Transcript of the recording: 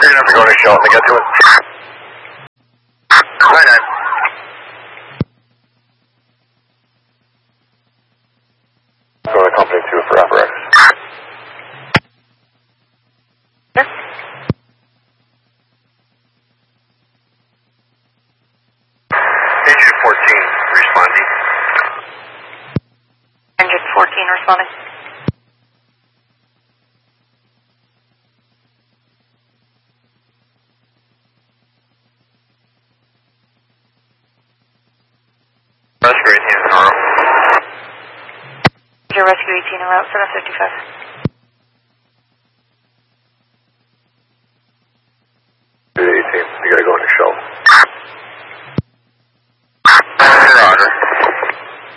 You're gonna have to go to Shelton to get to it. 9-9. Go to company 2 for apparatus. Engine 14, responding. Engine 14 responding. Rescue 18 in route. Your rescue 18 en route, 755.